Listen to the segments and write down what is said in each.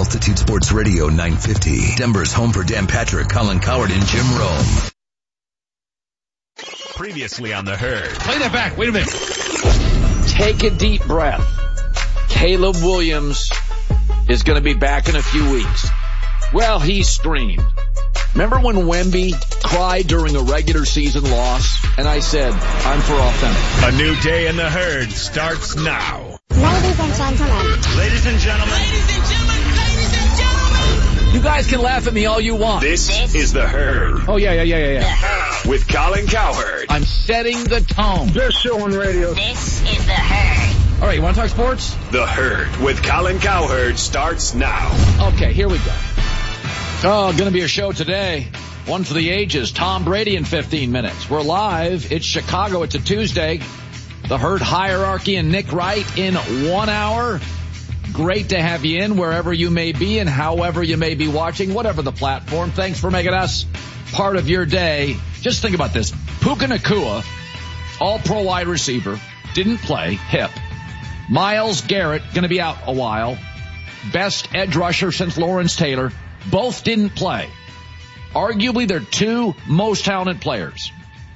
Altitude Sports Radio 950. Denver's home for Dan Patrick, Colin Cowherd, and Jim Rome. Previously on The Herd. Play that back. Wait a minute. Take a deep breath. Caleb Williams is going to be back in a few weeks. Well, he streamed. Remember when Wemby cried during a regular season loss? And I said, I'm for authentic. A new day in The Herd starts now. Ladies and gentlemen. Ladies and gentlemen. Ladies and gentlemen. Ladies and gentlemen. You guys can laugh at me all you want. This is The Herd. Oh, yeah. With Colin Cowherd. I'm setting the tone. Best show on radio. This is The Herd. All right, you want to talk sports? The Herd with Colin Cowherd starts now. Okay, here we go. Oh, going to be a show today. One for the ages. Tom Brady in 15 minutes. We're live. It's Chicago. It's a Tuesday. The Herd Hierarchy and Nick Wright in 1 hour. Great to have you in wherever you may be and however you may be watching, whatever the platform. Thanks for making us part of your day. Just think about this. Puka Nacua, all-pro wide receiver, didn't play, hip. Myles Garrett, going to be out a while. Best edge rusher since Lawrence Taylor. Both didn't play. Arguably, they're two most talented players.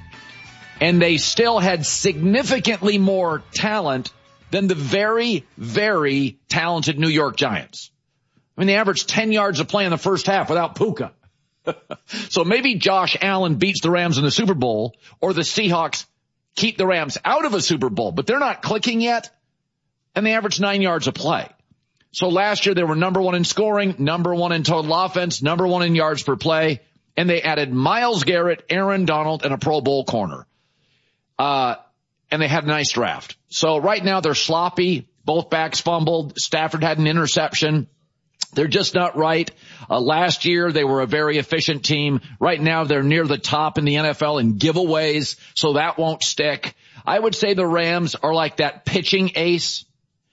And they still had significantly more talent than the very, very talented New York Giants. I mean, they averaged 10 yards a play in the first half without Puka. So maybe Josh Allen beats the Rams in the Super Bowl, or the Seahawks keep the Rams out of a Super Bowl, but they're not clicking yet, and they average 9 yards a play. So last year they were number one in scoring, number one in total offense, number one in yards per play, and they added Myles Garrett, Aaron Donald, and a Pro Bowl corner. And they had a nice draft. So right now they're sloppy. Both backs fumbled. Stafford had an interception. They're just not right. Last year they were a very efficient team. Right now they're near the top in the NFL in giveaways, so that won't stick. I would say the Rams are like that pitching ace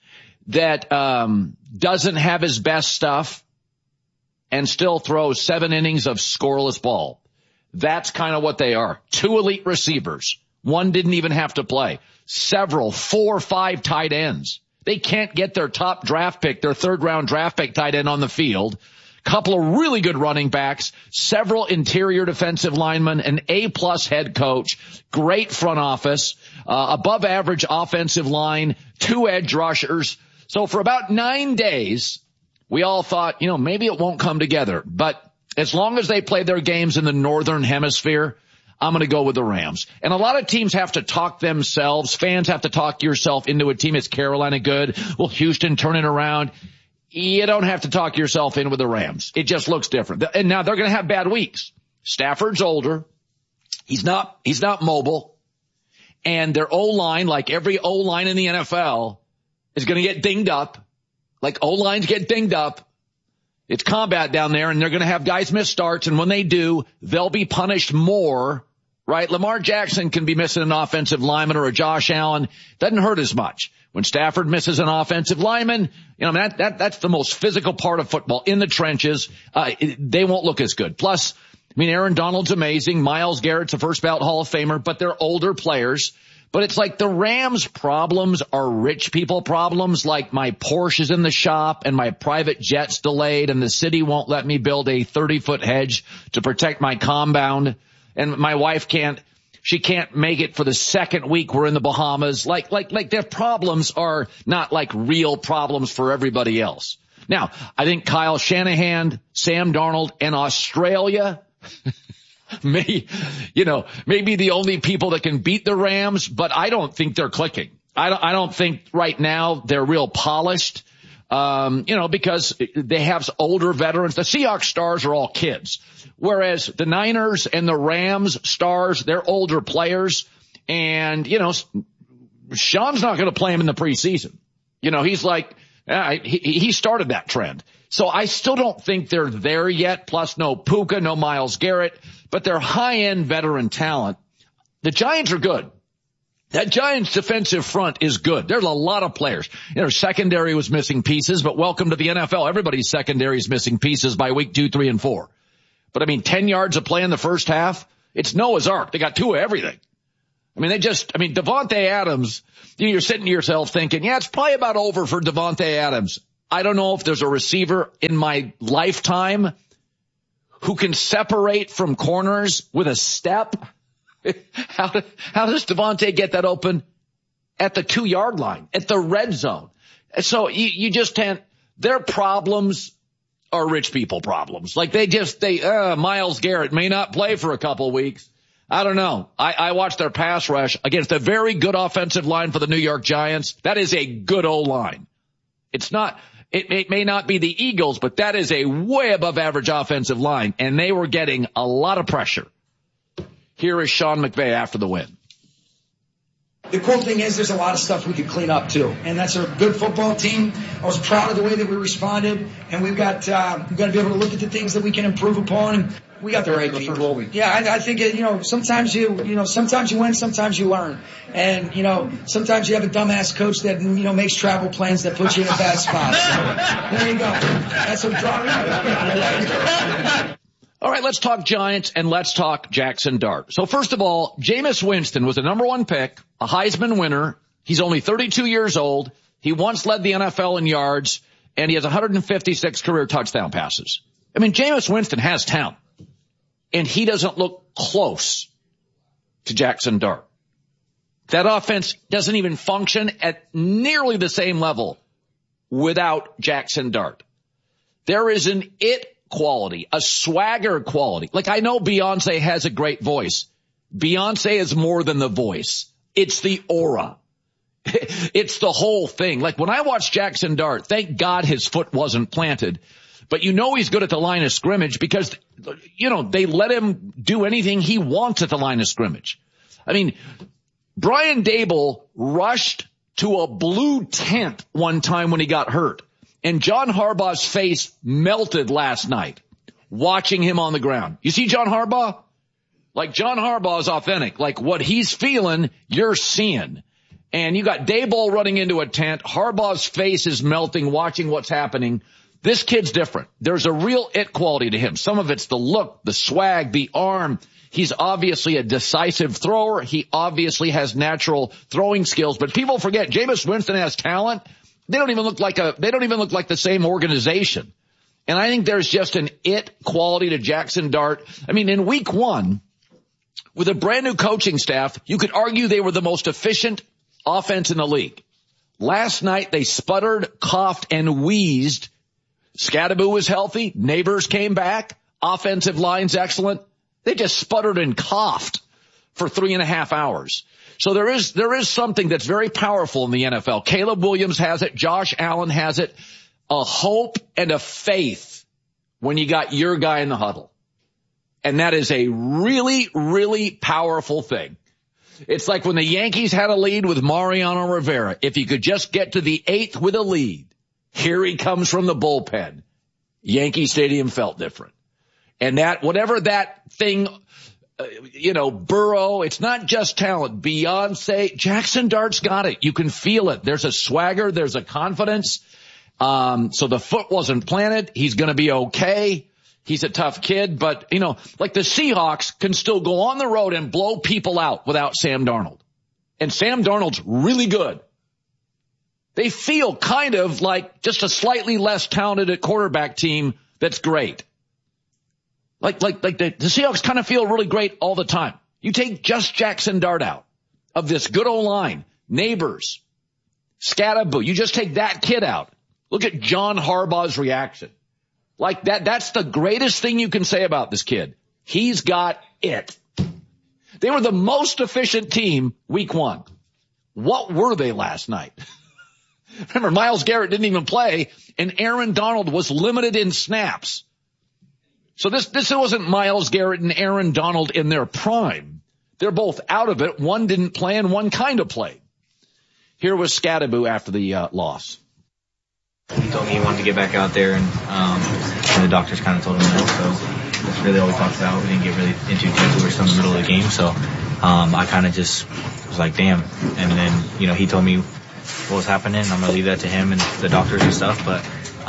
that doesn't have his best stuff and still throws 7 innings of scoreless ball. That's kind of what they are. 2 elite receivers. One didn't even have to play. Several, 4 or 5 tight ends. They can't get their top draft pick, their third-round draft pick tight end on the field. Couple of really good running backs, several interior defensive linemen, an A-plus head coach, great front office, above-average offensive line, 2 edge rushers. So for about 9 days, we all thought, maybe it won't come together. But as long as they play their games in the northern hemisphere, I'm going to go with the Rams. And a lot of teams have to talk themselves. Fans have to talk yourself into a team. Is Carolina good? Will Houston turn it around? You don't have to talk yourself in with the Rams. It just looks different. And now they're going to have bad weeks. Stafford's older. He's not mobile. And their O-line, like every O-line in the NFL, is going to get dinged up. Like O-lines get dinged up. It's combat down there, and they're going to have guys miss starts, and when they do, they'll be punished more, right? Lamar Jackson can be missing an offensive lineman or a Josh Allen. Doesn't hurt as much. When Stafford misses an offensive lineman, that's the most physical part of football. In the trenches, they won't look as good. Plus, Aaron Donald's amazing. Myles Garrett's a first ballot Hall of Famer, but they're older players. But it's like the Rams' problems are rich people problems, like my Porsche is in the shop and my private jet's delayed and the city won't let me build a 30-foot hedge to protect my compound. And my wife can't make it for the second week we're in the Bahamas. Like their problems are not like real problems for everybody else. Now, I think Kyle Shanahan, Sam Darnold, and Australia maybe the only people that can beat the Rams, but I don't think they're clicking. I don't think right now they're real polished, because they have older veterans. The Seahawks stars are all kids, whereas the Niners and the Rams stars, they're older players. And, Sean's not going to play him in the preseason. He's like, he started that trend. So I still don't think they're there yet. Plus no Puka, no Myles Garrett, but they're high-end veteran talent. The Giants are good. That Giants defensive front is good. There's a lot of players. Secondary was missing pieces, but welcome to the NFL. Everybody's secondary is missing pieces by week 2, 3, and 4. But 10 yards of play in the first half, it's Noah's Ark. They got 2 of everything. Devontae Adams, you're sitting to yourself thinking, it's probably about over for Devontae Adams. I don't know if there's a receiver in my lifetime who can separate from corners with a step. How does Devontae get that open at the 2-yard line, at the red zone? So you just can't. Their problems are rich people problems. Like Myles Garrett may not play for a couple weeks. I don't know. I watched their pass rush against a very good offensive line for the New York Giants. That is a good O-line. It may not be the Eagles, but that is a way above average offensive line, and they were getting a lot of pressure. Here is Sean McVay after the win. The cool thing is there's a lot of stuff we could clean up too, and that's a good football team. I was proud of the way that we responded, and we've got to be able to look at the things that we can improve upon. And we got the right people. Yeah, I think sometimes you win, sometimes you learn, and sometimes you have a dumbass coach that makes travel plans that puts you in a bad spot. So, there you go. That's what drawing. All right, let's talk Giants and let's talk Jackson Dart. So first of all, Jameis Winston was the number 1 pick, a Heisman winner. He's only 32 years old. He once led the NFL in yards, and he has 156 career touchdown passes. I mean, Jameis Winston has talent, and he doesn't look close to Jackson Dart. That offense doesn't even function at nearly the same level without Jackson Dart. There is an it quality, a swagger quality. Like, I know Beyonce has a great voice. Beyonce is more than the voice. It's the aura. It's the whole thing. Like, when I watch Jackson Dart, thank God his foot wasn't planted. But he's good at the line of scrimmage because, they let him do anything he wants at the line of scrimmage. I mean, Brian Daboll rushed to a blue tent one time when he got hurt. And John Harbaugh's face melted last night watching him on the ground. You see John Harbaugh? Like, John Harbaugh is authentic. Like, what he's feeling, you're seeing. And you got Daboll running into a tent. Harbaugh's face is melting watching what's happening. This kid's different. There's a real it quality to him. Some of it's the look, the swag, the arm. He's obviously a decisive thrower. He obviously has natural throwing skills. But people forget, Jameis Winston has talent. They don't even look like the same organization. And I think there's just an it quality to Jackson Dart. I mean, in week 1, with a brand new coaching staff, you could argue they were the most efficient offense in the league. Last night, they sputtered, coughed, and wheezed. Scadaboo was healthy. Neighbors came back. Offensive line's excellent. They just sputtered and coughed for 3.5 hours. So there is something that's very powerful in the NFL. Caleb Williams has it. Josh Allen has it. A hope and a faith when you got your guy in the huddle. And that is a really, really powerful thing. It's like when the Yankees had a lead with Mariano Rivera. If you could just get to the 8th with a lead, here he comes from the bullpen. Yankee Stadium felt different. And that, whatever that thing, Burrow, it's not just talent. Beyonce, Jackson Dart's got it. You can feel it. There's a swagger. There's a confidence. So the foot wasn't planted. He's going to be okay. He's a tough kid, but like the Seahawks can still go on the road and blow people out without Sam Darnold. And Sam Darnold's really good. They feel kind of like just a slightly less talented quarterback team that's great. Like the Seahawks kind of feel really great all the time. You take just Jackson Dart out of this good old line, Neighbors, Scadaboo. You just take that kid out. Look at John Harbaugh's reaction. Like that's the greatest thing you can say about this kid. He's got it. They were the most efficient team week 1. What were they last night? Remember, Myles Garrett didn't even play, and Aaron Donald was limited in snaps. So this wasn't Myles Garrett and Aaron Donald in their prime. They're both out of it. One didn't play and one kind of played. Here was Scadaboo after the loss. He told me he wanted to get back out there, and the doctors kind of told him no. So that's really all we talked about. We didn't get really into details. We were still in the middle of the game, so I kind of just was like, damn. And then he told me what was happening. I'm gonna leave that to him and the doctors and stuff, but.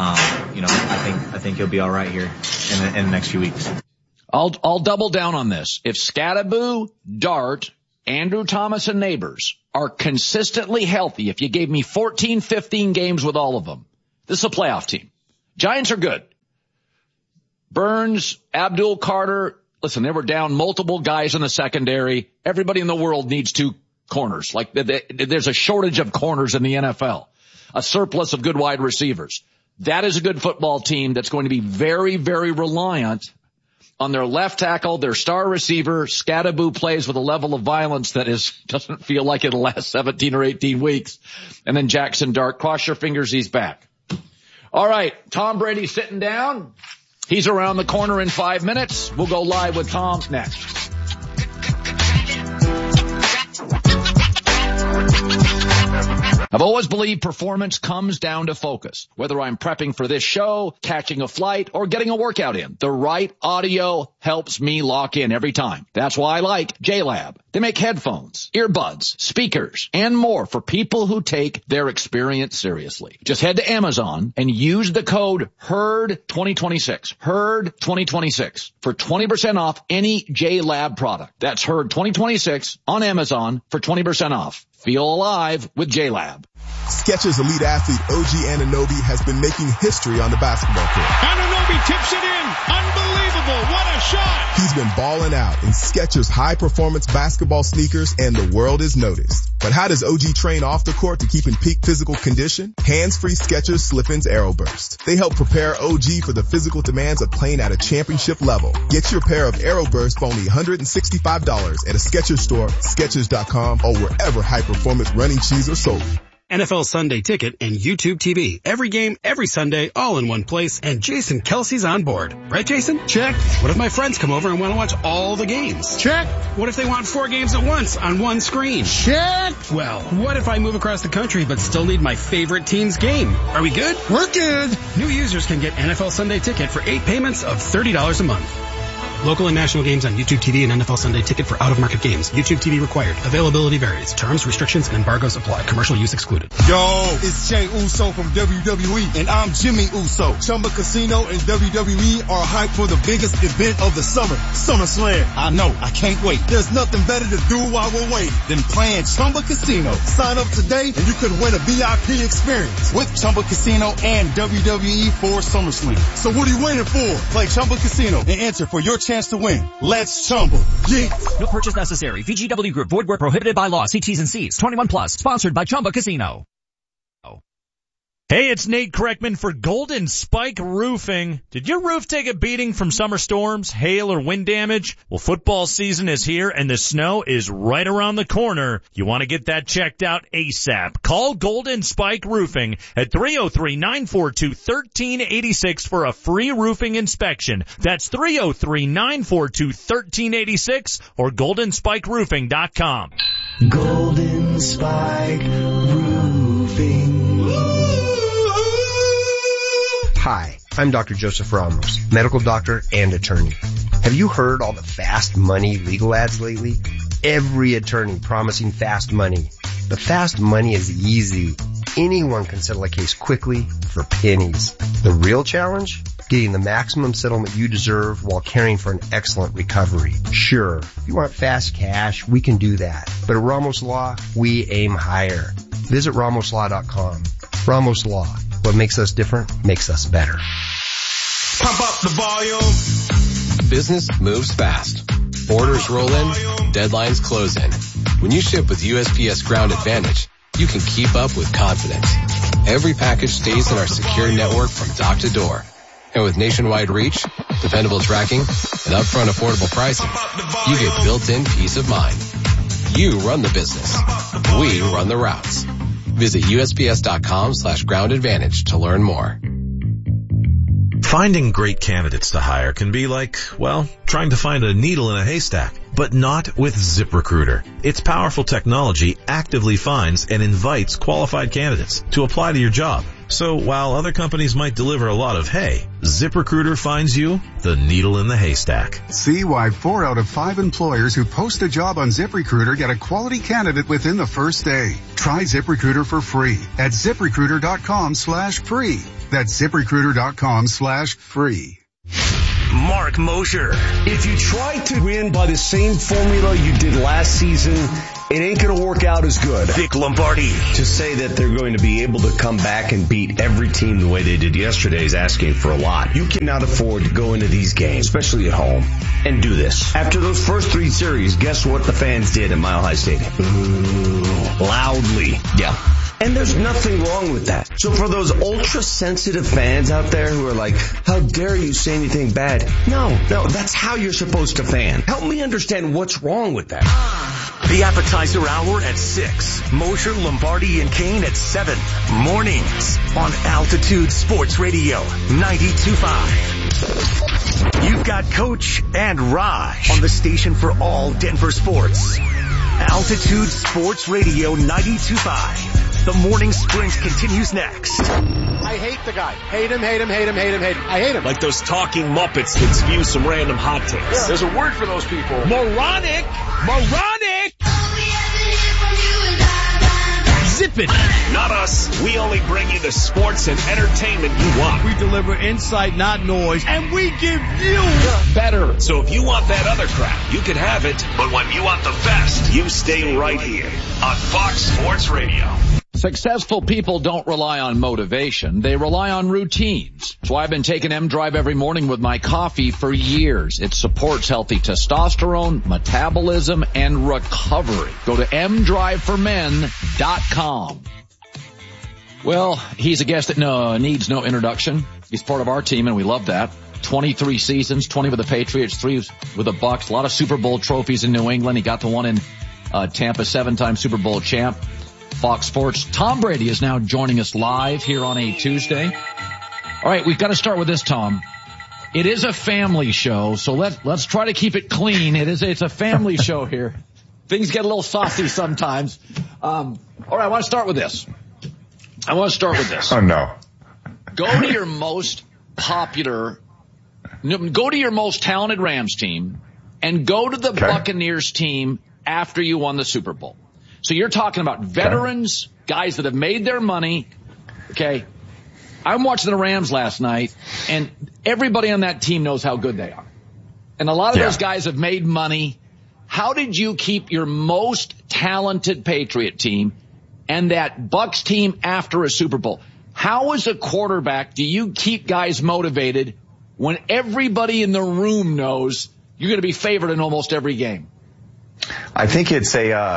I think he'll be all right here in the next few weeks. I'll double down on this. If Scadaboo, Dart, Andrew Thomas, and Neighbors are consistently healthy, if you gave me 14, 15 games with all of them, This is a playoff team. Giants are good. Burns, Abdul Carter. Listen, they were down multiple guys in the secondary. Everybody in the world needs two corners. Like there's a shortage of corners in the NFL. A surplus of good wide receivers. That is a good football team that's going to be very, very reliant on their left tackle, their star receiver. Scadaboo plays with a level of violence that doesn't feel like it'll last 17 or 18 weeks. And then Jackson Dart, cross your fingers, he's back. All right, Tom Brady sitting down. He's around the corner in 5 minutes. We'll go live with Tom next. I've always believed performance comes down to focus. Whether I'm prepping for this show, catching a flight, or getting a workout in, the right audio helps me lock in every time. That's why I like JLab. They make headphones, earbuds, speakers, and more for people who take their experience seriously. Just head to Amazon and use the code HERD2026, HERD2026, for 20% off any JLab product. That's HERD2026 on Amazon for 20% off. Feel alive with JLab. Skechers elite athlete OG Anunoby has been making history on the basketball court. Anunoby tips it in. Unbelievable. What a shot. He's been balling out in Skechers high-performance basketball sneakers, and the world is noticed. But how does OG train off the court to keep in peak physical condition? Hands-free Skechers Slip-ins AeroBurst. They help prepare OG for the physical demands of playing at a championship level. Get your pair of AeroBurst for only $165 at a Skechers store, Skechers.com, or wherever high-performance running shoes are sold. NFL Sunday Ticket and YouTube TV. Every game, every Sunday, all in one place, and Jason Kelsey's on board. Right, Jason? Check. What if my friends come over and want to watch all the games? Check. What if they want 4 games at once on one screen? Check. Well, what if I move across the country but still need my favorite team's game? Are we good? We're good. New users can get NFL Sunday Ticket for 8 payments of $30 a month. Local and national games on YouTube TV and NFL Sunday Ticket for out-of-market games. YouTube TV required. Availability varies. Terms, restrictions, and embargoes apply. Commercial use excluded. Yo, it's Jey Uso from WWE, and I'm Jimmy Uso. Chumba Casino and WWE are hyped for the biggest event of the summer, SummerSlam. I know, I can't wait. There's nothing better to do while we're waiting than playing Chumba Casino. Sign up today, and you could win a VIP experience with Chumba Casino and WWE for SummerSlam. So what are you waiting for? Play Chumba Casino and enter for your chance to win. Let's Chumba. Yeah. No purchase necessary. VGW Group. Void where prohibited by law. See T's and C's. 21 plus. Sponsored by Chumba Casino. Hey, it's Nate Kreckman for Golden Spike Roofing. Did your roof take a beating from summer storms, hail, or wind damage? Well, football season is here and the snow is right around the corner. You want to get that checked out ASAP. Call Golden Spike Roofing at 303-942-1386 for a free roofing inspection. That's 303-942-1386 or goldenspikeroofing.com. Golden Spike Roofing. Hi, I'm Dr. Joseph Ramos, medical doctor and attorney. Have you heard all the fast money legal ads lately? Every attorney promising fast money. But fast money is easy. Anyone can settle a case quickly for pennies. The real challenge? Getting the maximum settlement you deserve while caring for an excellent recovery. Sure, if you want fast cash, we can do that. But at Ramos Law, we aim higher. Visit RamosLaw.com. Ramos Law. What makes us different makes us better. Pump up the volume. Business moves fast. Orders roll in, deadlines close in. When you ship with USPS Ground Advantage, you can keep up with confidence. Every package stays in our secure network from dock to door. And with nationwide reach, dependable tracking, and upfront affordable pricing, you get built-in peace of mind. You run the business. We run the routes. Visit USPS.com/Ground Advantage to learn more. Finding great candidates to hire can be like, well, trying to find a needle in a haystack, but not with ZipRecruiter. Its powerful technology actively finds and invites qualified candidates to apply to your job. So while other companies might deliver a lot of hay, ZipRecruiter finds you the needle in the haystack. See why 4 out of 5 employers who post a job on ZipRecruiter get a quality candidate within the first day. Try ZipRecruiter for free at ZipRecruiter.com/free. That's ZipRecruiter.com/free. Mark Mosher. If you try to win by the same formula you did last season, it ain't going to work out as good. Vic Lombardi. To say that they're going to be able to come back and beat every team the way they did yesterday is asking for a lot. You cannot afford to go into these games, especially at home, and do this. After those first 3 series, guess what the fans did at Mile High Stadium? Boo. Loudly. Yeah. And there's nothing wrong with that. So for those ultra-sensitive fans out there who are like, how dare you say anything bad? No, that's how you're supposed to fan. Help me understand what's wrong with that. The appetizer hour at 6. Mosher, Lombardi, and Kane at 7. Mornings on Altitude Sports Radio 92.5. You've got Coach and Raj on the station for all Denver sports. Altitude Sports Radio 92.5. The morning sprint continues next. I hate the guy. Hate him. I hate him. Like those talking Muppets that spew some random hot takes. Yeah. There's a word for those people. Moronic! Zip it! Not us. We only bring you the sports and entertainment you want. We deliver insight, not noise, and we give you better. So if you want that other crap, you can have it. But when you want the best, you stay right here on Fox Sports Radio. Successful people don't rely on motivation. They rely on routines. That's why I've been taking M-Drive every morning with my coffee for years. It supports healthy testosterone, metabolism, and recovery. Go to mdriveformen.com. Well, he's a guest that needs no introduction. He's part of our team, and we love that. 23 seasons, 20 with the Patriots, 3 with the Bucs. A lot of Super Bowl trophies in New England. He got the one in Tampa, 7-time Super Bowl champ. Fox Sports. Tom Brady is now joining us live here on a Tuesday. All right, we've got to start with this, Tom. It is a family show, so let's try to keep it clean. It's a family show here. Things get a little saucy sometimes. All right, I want to start with this. Oh, no. Go to your most talented Rams team and go to the Buccaneers team after you won the Super Bowl. So you're talking about veterans, guys that have made their money. Okay. I'm watching the Rams last night, and everybody on that team knows how good they are. And a lot of those guys have made money. How did you keep your most talented Patriot team and that Bucs team after a Super Bowl? How, as a quarterback, do you keep guys motivated when everybody in the room knows you're going to be favored in almost every game? I think it's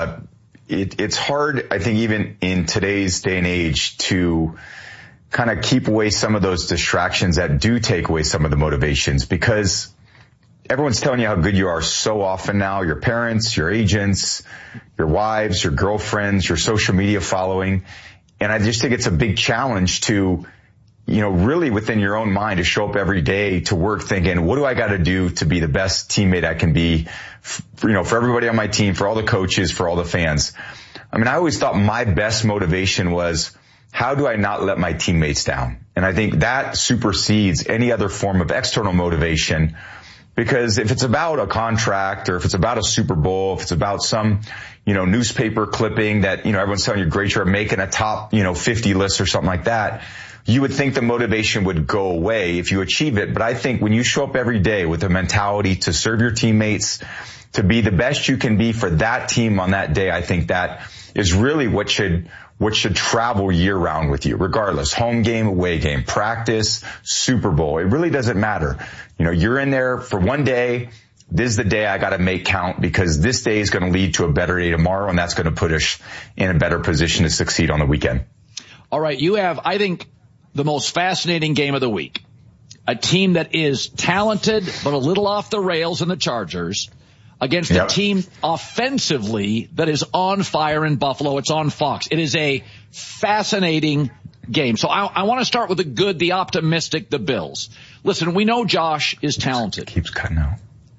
it's hard, I think, even in today's day and age, to kind of keep away some of those distractions that do take away some of the motivations, because everyone's telling you how good you are so often now. Your parents, your agents, your wives, your girlfriends, your social media following. And I just think it's a big challenge to, really within your own mind, to show up every day to work thinking, what do I got to do to be the best teammate I can be, for everybody on my team, for all the coaches, for all the fans. I mean, I always thought my best motivation was, how do I not let my teammates down? And I think that supersedes any other form of external motivation, because if it's about a contract, or if it's about a Super Bowl, if it's about some, newspaper clipping that, everyone's telling you great, you're making a top, 50 list or something like that, you would think the motivation would go away if you achieve it. But I think when you show up every day with a mentality to serve your teammates, to be the best you can be for that team on that day, I think that is really what should travel year round with you, regardless. Home game, away game, practice, Super Bowl. It really doesn't matter. You're in there for one day. This is the day I got to make count, because this day is going to lead to a better day tomorrow, and that's going to put us in a better position to succeed on the weekend. All right. You have, I think, the most fascinating game of the week. A team that is talented but a little off the rails in the Chargers against a team offensively that is on fire in Buffalo. It's on Fox. It is a fascinating game. So I want to start with the good, the optimistic, the Bills. Listen, we know Josh is talented. It keeps cutting out.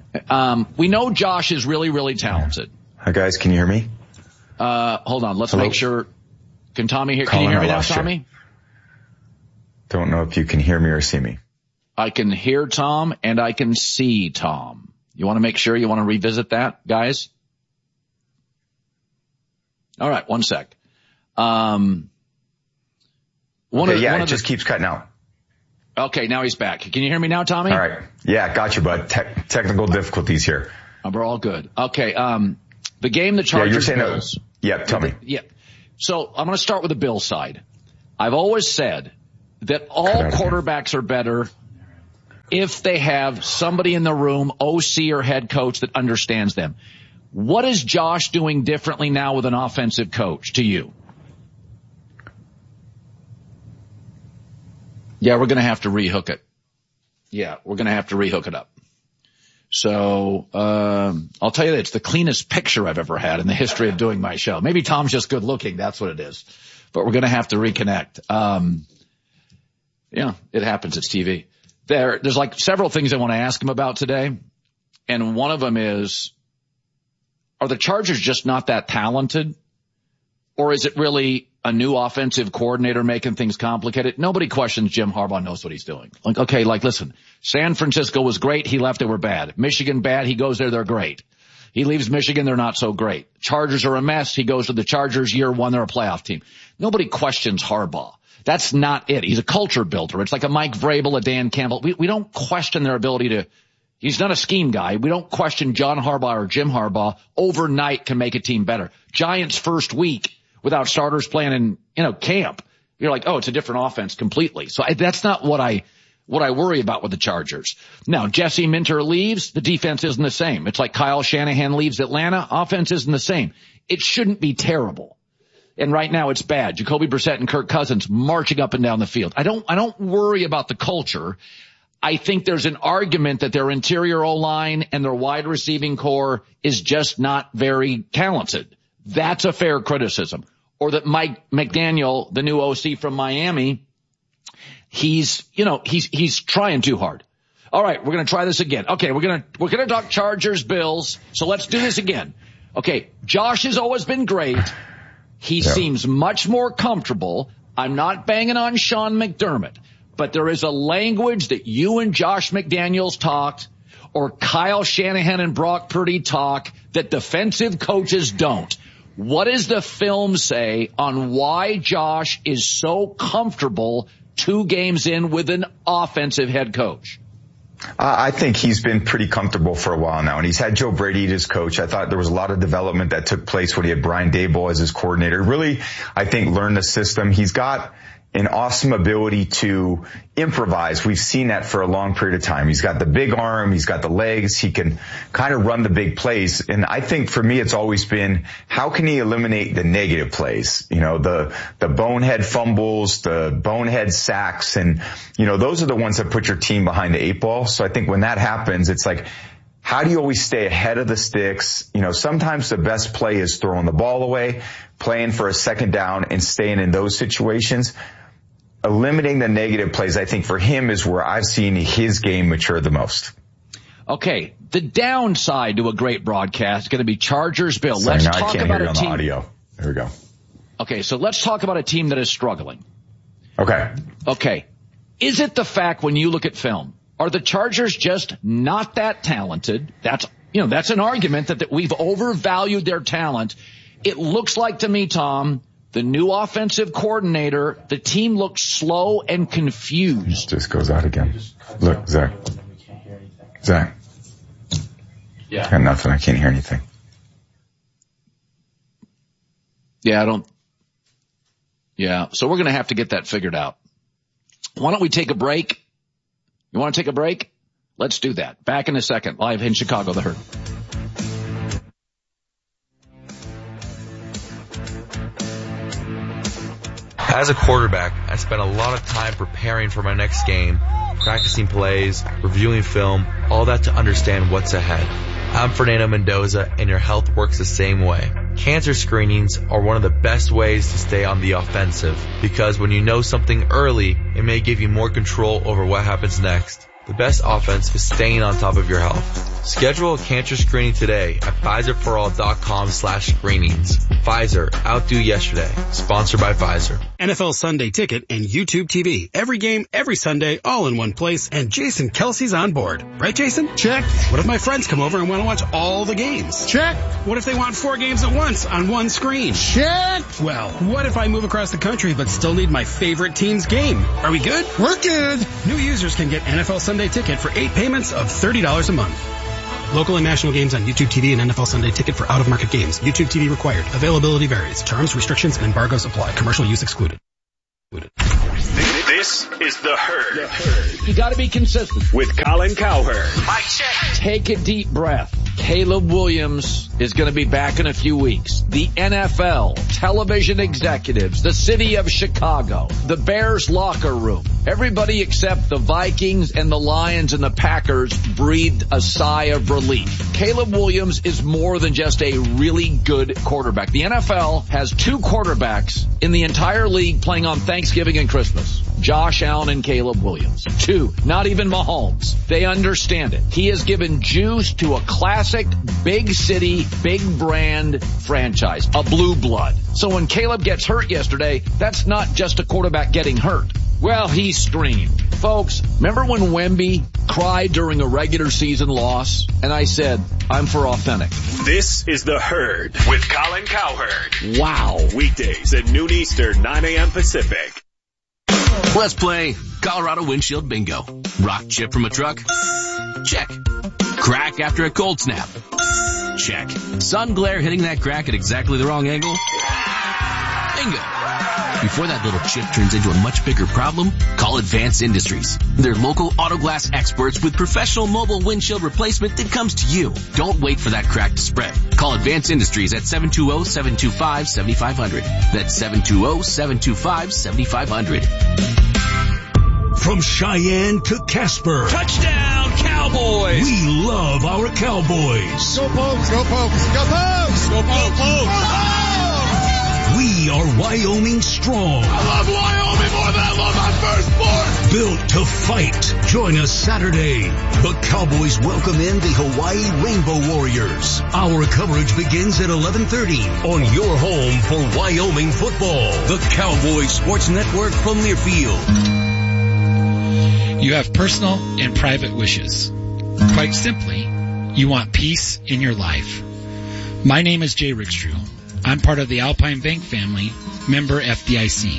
We know Josh is really, really talented. Hi, guys. Can you hear me? Hold on. Let's make sure. Can Tommy hear? Can you hear me now, Tommy? Don't know if you can hear me or see me. I can hear Tom and I can see Tom. You want to make sure you want to revisit that, guys? All right, one sec. It just keeps cutting out. Okay, now he's back. Can you hear me now, Tommy? All right. Yeah, got you, bud. Technical difficulties here. We're all good. Okay, the game the Chargers Bills. Tell me. Yeah. So I'm going to start with the Bills side. I've always said that all quarterbacks are better if they have somebody in the room, OC or head coach, that understands them. What is Josh doing differently now with an offensive coach to you? Yeah, we're going to have to rehook it. Yeah, we're going to have to rehook it up. So, I'll tell you that it's the cleanest picture I've ever had in the history of doing my show. Maybe Tom's just good looking. That's what it is. But we're going to have to reconnect. Yeah, it happens. It's TV. There's like several things I want to ask him about today. And one of them is, are the Chargers just not that talented? Or is it really a new offensive coordinator making things complicated? Nobody questions Jim Harbaugh knows what he's doing. Listen, San Francisco was great. He left. They were bad. Michigan, bad. He goes there. They're great. He leaves Michigan. They're not so great. Chargers are a mess. He goes to the Chargers. Year one, they're a playoff team. Nobody questions Harbaugh. That's not it. He's a culture builder. It's like a Mike Vrabel, a Dan Campbell. We don't question their ability to, he's not a scheme guy. We don't question John Harbaugh or Jim Harbaugh overnight can make a team better. Giants first week without starters playing in, camp. You're like, oh, it's a different offense completely. So that's not what I worry about with the Chargers. Now, Jesse Minter leaves, the defense isn't the same. It's like Kyle Shanahan leaves Atlanta, offense isn't the same. It shouldn't be terrible. And right now it's bad. Jacoby Brissett and Kirk Cousins marching up and down the field. I don't worry about the culture. I think there's an argument that their interior O-line and their wide receiving core is just not very talented. That's a fair criticism. Or that Mike McDaniel, the new OC from Miami, he's trying too hard. All right, we're going to try this again. Okay, we're going to talk Chargers, Bills. So let's do this again. Okay, Josh has always been great. He seems much more comfortable. I'm not banging on Sean McDermott, but there is a language that you and Josh McDaniels talked, or Kyle Shanahan and Brock Purdy talk, that defensive coaches don't. What does the film say on why Josh is so comfortable 2 games in with an offensive head coach? I think he's been pretty comfortable for a while now, and he's had Joe Brady as his coach. I thought there was a lot of development that took place when he had Brian Daboll as his coordinator. Really, I think, learned the system. He's got an awesome ability to improvise. We've seen that for a long period of time. He's got the big arm. He's got the legs. He can kind of run the big plays. And I think for me, it's always been, how can he eliminate the negative plays? The bonehead fumbles, the bonehead sacks. And, those are the ones that put your team behind the 8 ball. So I think when that happens, it's like, how do you always stay ahead of the sticks? Sometimes the best play is throwing the ball away, playing for a second down, and staying in those situations. Eliminating the negative plays, I think, for him is where I've seen his game mature the most. Okay, the downside to a great broadcast is going to be Chargers Bill. Let's talk about a team. Audio. There we go. Okay, so let's talk about a team that is struggling. Okay. Is it the fact when you look at film, are the Chargers just not that talented? That's an argument that we've overvalued their talent. It looks like to me, Tom, the new offensive coordinator, the team looks slow and confused. Just goes out again. Look, Zach. Yeah. I got nothing. I can't hear anything. Yeah, so we're going to have to get that figured out. Why don't we take a break? You want to take a break? Let's do that. Back in a second. Live in Chicago, The Herd. As a quarterback, I spent a lot of time preparing for my next game, practicing plays, reviewing film, all that to understand what's ahead. I'm Fernando Mendoza, and your health works the same way. Cancer screenings are one of the best ways to stay on the offensive, because when you know something early, it may give you more control over what happens next. The best offense is staying on top of your health. Schedule a cancer screening today at PfizerForAll.com/screenings. Pfizer, outdo yesterday. Sponsored by Pfizer. NFL Sunday Ticket and YouTube TV. Every game, every Sunday, all in one place, and Jason Kelsey's on board. Right, Jason? Check. What if my friends come over and want to watch all the games? Check. What if they want 4 games at once on one screen? Check. Well, what if I move across the country but still need my favorite team's game? Are we good? We're good. New users can get NFL Sunday Ticket for 8 payments of $30 a month. Local and national games on YouTube TV and NFL Sunday Ticket for out-of-market games. YouTube TV required. Availability varies. Terms, restrictions, and embargoes apply. Commercial use excluded. This is The Herd. You got to be consistent. With Colin Cowherd. Mic check. Take a deep breath. Caleb Williams is going to be back in a few weeks. The NFL, television executives, the city of Chicago, the Bears locker room, everybody except the Vikings and the Lions and the Packers breathed a sigh of relief. Caleb Williams is more than just a really good quarterback. The NFL has 2 quarterbacks in the entire league playing on Thanksgiving and Christmas. Josh Allen and Caleb Williams. 2, not even Mahomes. They understand it. He has given juice to a classic, big city, big brand franchise, a blue blood. So when Caleb gets hurt yesterday, that's not just a quarterback getting hurt. Well, he screamed. Folks, remember when Wemby cried during a regular season loss? And I said, I'm for authentic. This is The Herd with Colin Cowherd. Wow. Weekdays at noon Eastern, 9 a.m. Pacific. Let's play Colorado Windshield Bingo. Rock chip from a truck? Check. Crack after a cold snap? Check. Sun glare hitting that crack at exactly the wrong angle? Bingo. Before that little chip turns into a much bigger problem, call Advanced Industries. They're local auto glass experts with professional mobile windshield replacement that comes to you. Don't wait for that crack to spread. Call Advanced Industries at 720-725-7500. That's 720-725-7500. From Cheyenne to Casper. Touchdown, Cowboys! We love our Cowboys. Go Pokes, go Pokes, go Pokes! Go Pokes! Go Pokes! We are Wyoming strong. I love Wyoming more than I love my firstborn. Built to fight. Join us Saturday. The Cowboys welcome in the Hawaii Rainbow Warriors. Our coverage begins at 11:30 on your home for Wyoming football. The Cowboys Sports Network from Learfield. You have personal and private wishes. Quite simply, you want peace in your life. My name is Jay Rickstrew. I'm part of the Alpine Bank family, member FDIC.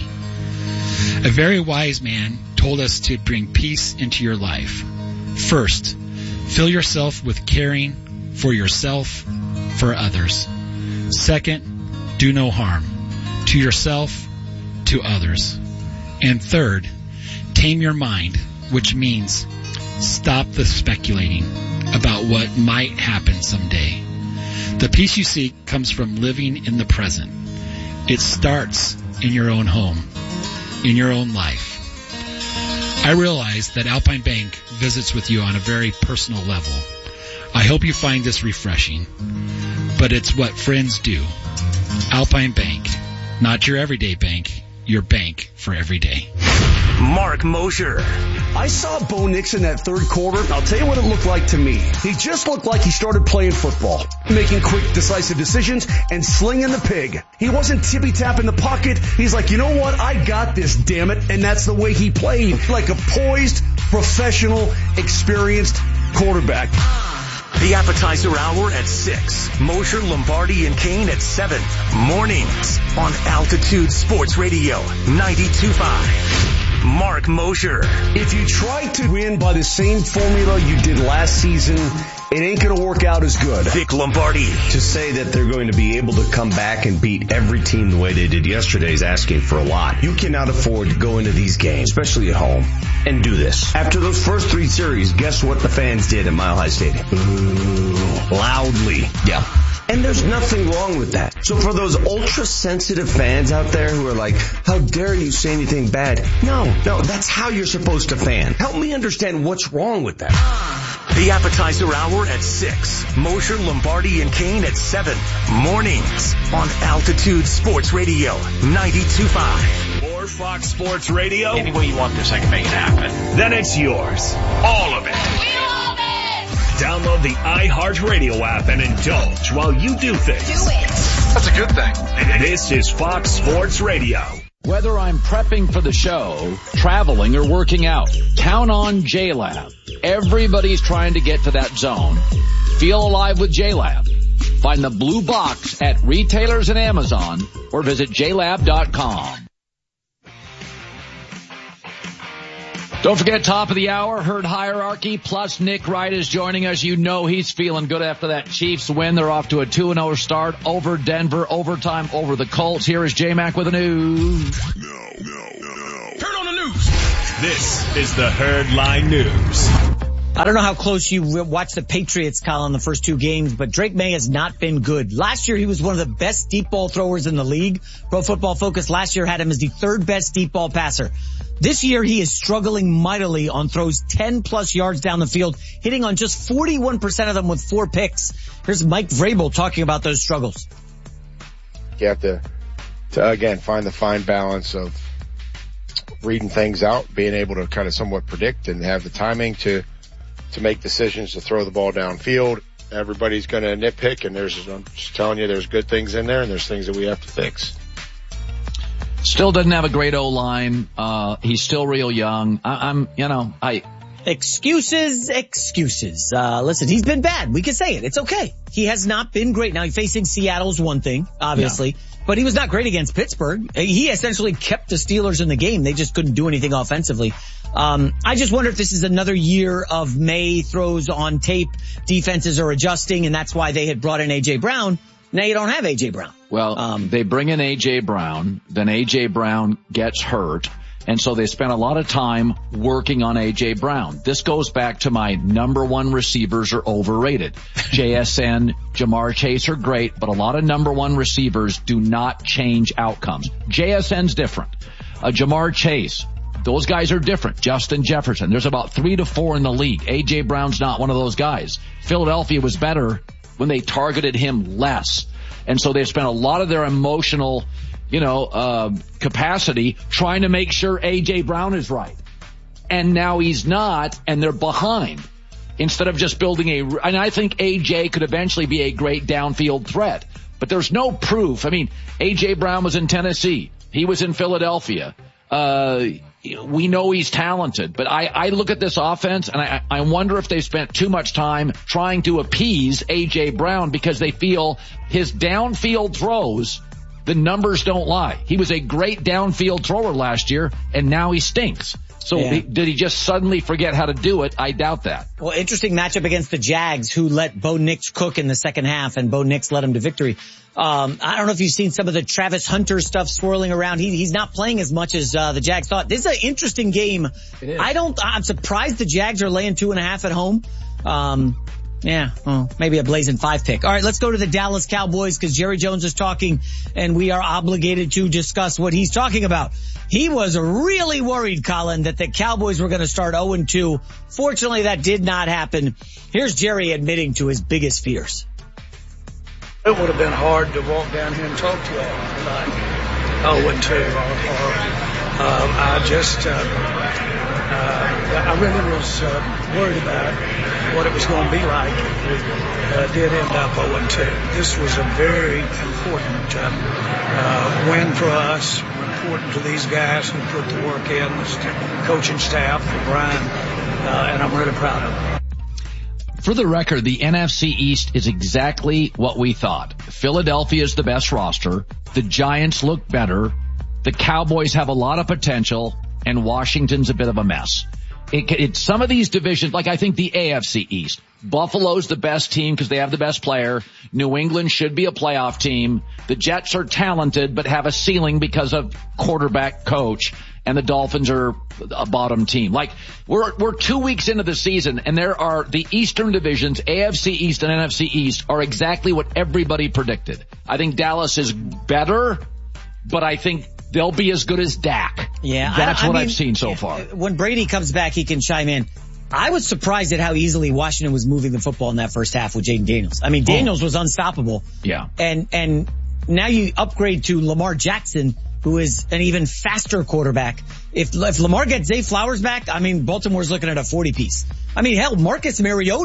A very wise man told us to bring peace into your life. First, fill yourself with caring for yourself, for others. Second, do no harm to yourself, to others. And third, tame your mind, which means stop the speculating about what might happen someday. The peace you seek comes from living in the present. It starts in your own home, in your own life. I realize that Alpine Bank visits with you on a very personal level. I hope you find this refreshing, but it's what friends do. Alpine Bank, not your everyday bank, your bank for every day. Mark Mosher. I saw Bo Nix in that third quarter. I'll tell you what it looked like to me. He just looked like he started playing football, making quick, decisive decisions and slinging the pig. He wasn't tippy-tap in the pocket. He's like, you know what? I got this, damn it. And that's the way he played, like a poised, professional, experienced quarterback. The appetizer hour at 6. Mosher, Lombardi, and Kane at 7. Mornings on Altitude Sports Radio 92.5. Mark Mosher. If you try to win by the same formula you did last season, it ain't going to work out as good. Vic Lombardi. To say that they're going to be able to come back and beat every team the way they did yesterday is asking for a lot. You cannot afford to go into these games, especially at home, and do this. After those first 3 series, guess what the fans did at Mile High Stadium? Boo. Loudly. Yeah. And there's nothing wrong with that. So for those ultra-sensitive fans out there who are like, how dare you say anything bad? No, that's how you're supposed to fan. Help me understand what's wrong with that. The appetizer hour at 6. Mosher, Lombardi, and Kane at 7. Mornings on Altitude Sports Radio 92.5. More Fox Sports Radio. Any way you want this, I can make it happen. Then it's yours. All of it. We love it! Download the iHeartRadio app and indulge while you do things. Do it. That's a good thing. This is Fox Sports Radio. Whether I'm prepping for the show, traveling, or working out, count on JLab. Everybody's trying to get to that zone. Feel alive with JLab. Find the blue box at retailers and Amazon or visit JLab.com. Don't forget, top of the hour, Herd Hierarchy, plus Nick Wright is joining us. You know he's feeling good after that Chiefs win. They're off to a 2-0 start over Denver, overtime over the Colts. Here is J-Mac with the news. Turn on the news. This is the Herd Line News. I don't know how close you watched the Patriots, Colin, the first two games, but Drake May has not been good. Last year, he was one of the best deep ball throwers in the league. Pro Football Focus last year had him as the third best deep ball passer. This year, he is struggling mightily on throws 10-plus yards down the field, hitting on just 41% of them with 4 picks. Here's Mike Vrabel talking about those struggles. You have to again, find the fine balance of reading things out, being able to kind of somewhat predict and have the timing to make decisions to throw the ball downfield. Everybody's going to nitpick, and I'm just telling you, there's good things in there, and there's things that we have to fix. Still doesn't have a great O-line. He's still real young. Excuses. Listen, he's been bad. We can say it. It's okay. He has not been great. Now, facing Seattle's one thing, obviously, but he was not great against Pittsburgh. He essentially kept the Steelers in the game. They just couldn't do anything offensively. I just wonder if this is another year of May throws on tape. Defenses are adjusting, and that's why they had brought in A.J. Brown. Now you don't have A.J. Brown. Well, they bring in A.J. Brown, then A.J. Brown gets hurt, and so they spent a lot of time working on A.J. Brown. This goes back to my number one receivers are overrated. JSN, Jamar Chase are great, but a lot of number one receivers do not change outcomes. JSN's different. Jamar Chase, those guys are different. Justin Jefferson, there's about 3 to 4 in the league. A.J. Brown's not one of those guys. Philadelphia was better when they targeted him less. And so they spent a lot of their emotional, capacity trying to make sure A.J. Brown is right. And now he's not, and they're behind. Instead of just building and I think A.J. could eventually be a great downfield threat. But there's no proof. I mean, A.J. Brown was in Tennessee. He was in Philadelphia. We know he's talented, but I look at this offense and I wonder if they spent too much time trying to appease A.J. Brown because they feel his downfield throws, the numbers don't lie. He was a great downfield thrower last year, and now he stinks. So did he just suddenly forget how to do it? I doubt that. Well, interesting matchup against the Jags, who let Bo Nix cook in the second half, and Bo Nix led him to victory. I don't know if you've seen some of the Travis Hunter stuff swirling around. He's not playing as much as the Jags thought. This is an interesting game. It is. I'm surprised the Jags are laying 2.5 at home. Maybe a blazing 5 pick. All right, let's go to the Dallas Cowboys because Jerry Jones is talking, and we are obligated to discuss what he's talking about. He was really worried, Colin, that the Cowboys were going to start 0-2. Fortunately, that did not happen. Here's Jerry admitting to his biggest fears. It would have been hard to walk down here and talk to you all tonight. 0-2. I really was worried about what it was going to be like if we did end up 0-2. This was a very important win for us, important to these guys who put the work in, the coaching staff, Brian, and I'm really proud of them. For the record, the NFC East is exactly what we thought. Philadelphia is the best roster. The Giants look better. The Cowboys have a lot of potential, and Washington's a bit of a mess. It's some of these divisions, like I think the AFC East. Buffalo's the best team because they have the best player. New England should be a playoff team. The Jets are talented but have a ceiling because of quarterback coach. And the Dolphins are a bottom team. Like, we're 2 weeks into the season, and there are the Eastern divisions, AFC East and NFC East, are exactly what everybody predicted. I think Dallas is better, but I think they'll be as good as Dak. Yeah, That's what I've seen so far. When Brady comes back, he can chime in. I was surprised at how easily Washington was moving the football in that first half with Jaden Daniels. I mean, Daniels was unstoppable. Yeah. And now you upgrade to Lamar Jackson, who is an even faster quarterback. If Lamar gets Zay Flowers back, I mean, Baltimore's looking at a 40-piece. I mean, hell, Marcus Mariota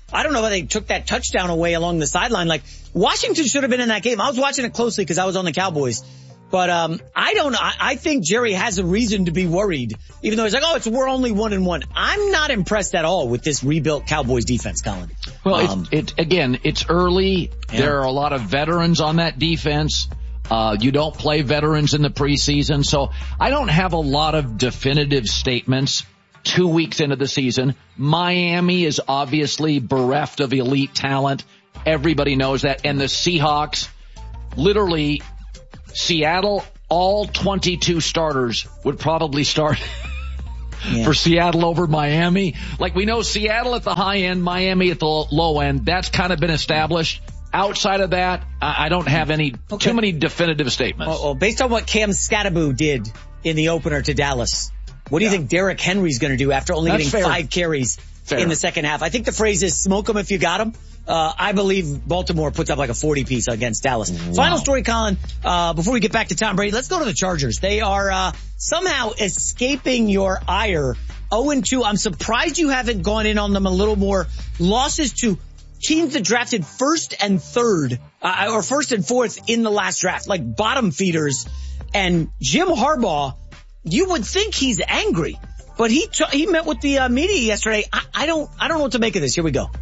I don't know why they took that touchdown away along the sideline. Like, Washington should have been in that game. I was watching it closely because I was on the Cowboys. But I think Jerry has a reason to be worried, even though he's like, we're only 1-1. I'm not impressed at all with this rebuilt Cowboys defense, Colin. Well, it's early. Yeah. There are a lot of veterans on that defense. You don't play veterans in the preseason, so I don't have a lot of definitive statements 2 weeks into the season. Miami is obviously bereft of elite talent. Everybody knows that. And the Seahawks, literally, Seattle, all 22 starters would probably start for Seattle over Miami. Like, we know Seattle at the high end, Miami at the low end. That's kind of been established. Outside of that, I don't have too many definitive statements. Based on what Cam Skattebo did in the opener to Dallas, what do you think Derrick Henry's going to do after only getting 5 carries in the second half? I think the phrase is smoke them if you got them. I believe Baltimore puts up like a 40-piece against Dallas. Wow. Final story, Colin, before we get back to Tom Brady, let's go to the Chargers. They are somehow escaping your ire. 0-2. I'm surprised you haven't gone in on them a little more. Losses to teams that drafted first and third, or first and fourth in the last draft, like bottom feeders. And Jim Harbaugh, you would think he's angry, but he met with the media yesterday. I don't know what to make of this. Here we go.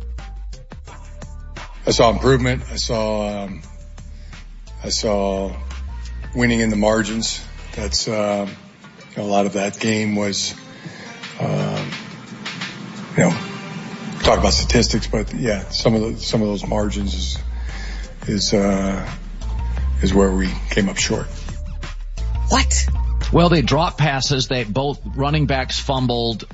I saw improvement. I saw winning in the margins. That's a lot of that game was talk about statistics, but yeah, some of those margins is where we came up short. What? Well, they dropped passes. Both running backs fumbled.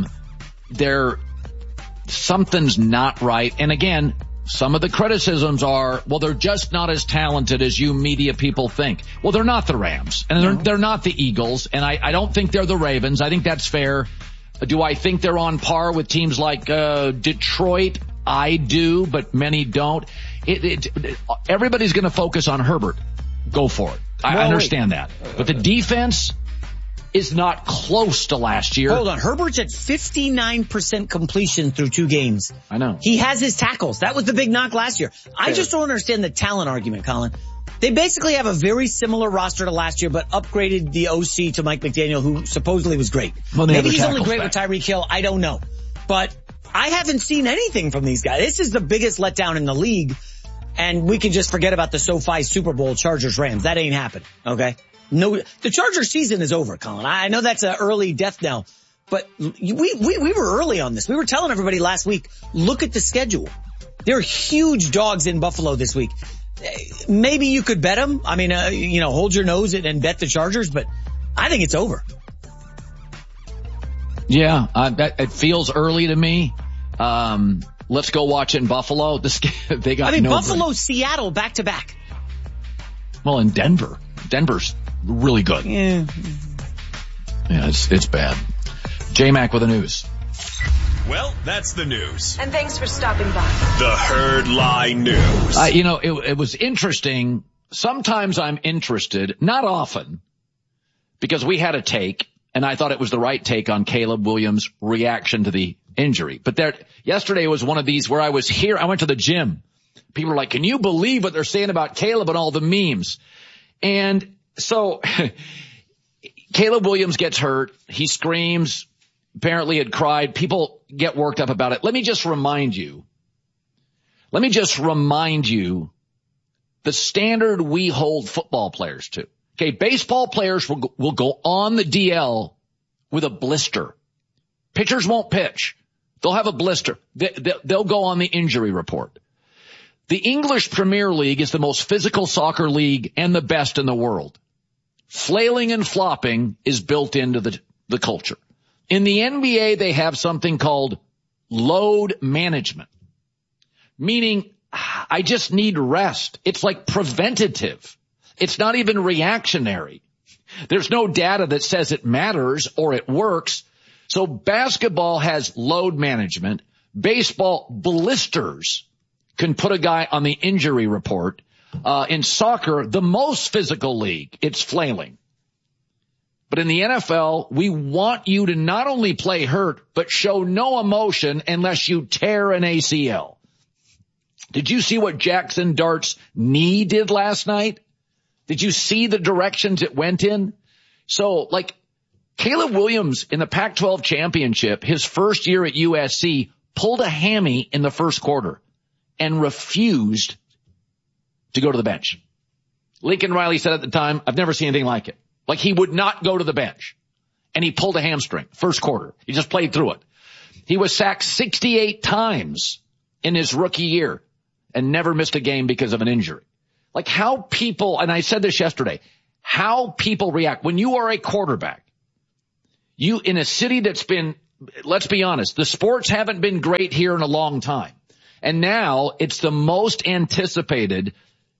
Something's not right. And again, some of the criticisms are, well, they're just not as talented as you media people think. Well, they're not the Rams, and they're not the Eagles, and I don't think they're the Ravens. I think that's fair. Do I think they're on par with teams like Detroit? I do, but many don't. Everybody's going to focus on Herbert. Go for it. I understand that. But the defense is not close to last year. Hold on. Herbert's at 59% completion through 2 games. I know. He has his tackles. That was the big knock last year. I just don't understand the talent argument, Colin. They basically have a very similar roster to last year, but upgraded the OC to Mike McDaniel, who supposedly was great. Well, maybe he's only great with Tyreek Hill. I don't know. But I haven't seen anything from these guys. This is the biggest letdown in the league. And we can just forget about the SoFi Super Bowl Chargers-Rams. That ain't happened. Okay? No, the Chargers season is over, Colin. I know that's an early death knell, but we were early on this. We were telling everybody last week, look at the schedule. They're huge dogs in Buffalo this week. Maybe you could bet them. I mean, hold your nose and bet the Chargers, but I think it's over. Yeah, it feels early to me. Let's go watch it in Buffalo. They got Buffalo, Seattle back to back. Well, in Denver's really good. Yeah, it's bad. J-Mac with the news. Well, that's the news. And thanks for stopping by. The Herd Lie News. It was interesting. Sometimes I'm interested, not often, because we had a take, and I thought it was the right take on Caleb Williams' reaction to the injury. But yesterday was one of these where I was here. I went to the gym. People were like, can you believe what they're saying about Caleb and all the memes? And so Caleb Williams gets hurt. He screams, apparently had cried. People get worked up about it. Let me just remind you the standard we hold football players to. Okay, baseball players will go on the DL with a blister. Pitchers won't pitch. They'll have a blister. They'll go on the injury report. The English Premier League is the most physical soccer league and the best in the world. Flailing and flopping is built into the culture. In the NBA, they have something called load management, meaning I just need rest. It's like preventative. It's not even reactionary. There's no data that says it matters or it works. So basketball has load management. Baseball blisters can put a guy on the injury report. In soccer, the most physical league, it's flailing. But in the NFL, we want you to not only play hurt, but show no emotion unless you tear an ACL. Did you see what Jackson Dart's knee did last night? Did you see the directions it went in? So, like, Caleb Williams in the Pac-12 championship, his first year at USC, pulled a hammy in the first quarter and refused to go to the bench. Lincoln Riley said at the time, I've never seen anything like it. Like, he would not go to the bench. And he pulled a hamstring first quarter. He just played through it. He was sacked 68 times in his rookie year and never missed a game because of an injury. Like, how people, and I said this yesterday, how people react when you are a quarterback. You, in a city that's been, let's be honest, the sports haven't been great here in a long time. And now it's the most anticipated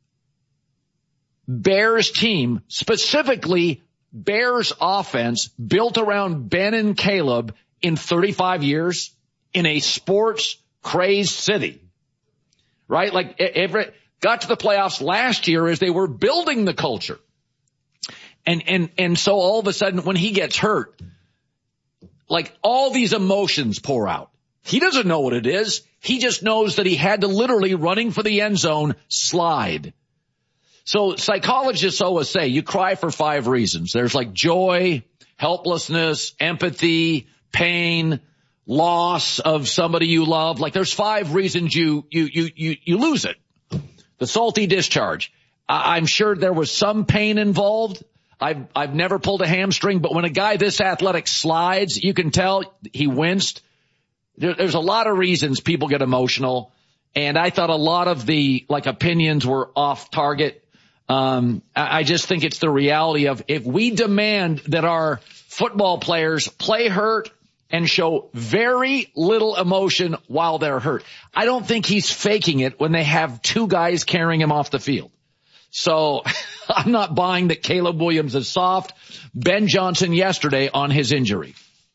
Bears team, specifically Bears offense, built around Ben and Caleb in 35 years in a sports crazed city. Right? Like, got to the playoffs last year as they were building the culture. And so all of a sudden when he gets hurt, like, all these emotions pour out. He doesn't know what it is. He just knows that he had to literally, running for the end zone, slide. So psychologists always say you cry for 5 reasons. There's like joy, helplessness, empathy, pain, loss of somebody you love. Like, there's 5 reasons you lose it. The salty discharge. I'm sure there was some pain involved. I've never pulled a hamstring, but when a guy this athletic slides, you can tell he winced. There's a lot of reasons people get emotional, and I thought a lot of the, like, opinions were off target. I just think it's the reality of, if we demand that our football players play hurt and show very little emotion while they're hurt, I don't think he's faking it when they have 2 guys carrying him off the field. So I'm not buying that Caleb Williams is soft. Ben Johnson yesterday on his injury.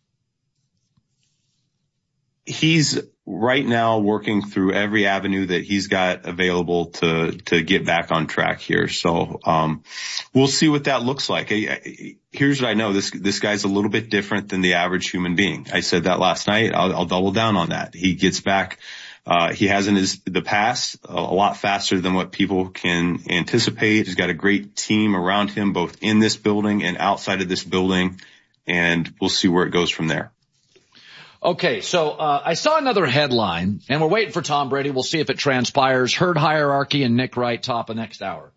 He's right now working through every avenue that he's got available to get back on track here. So, we'll see what that looks like. Here's what I know. This guy's a little bit different than the average human being. I said that last night. I'll double down on that. He gets back. He has in the past a lot faster than what people can anticipate. He's got a great team around him, both in this building and outside of this building. And we'll see where it goes from there. Okay, so I saw another headline, and we're waiting for Tom Brady. We'll see if it transpires. Herd hierarchy and Nick Wright top of next hour.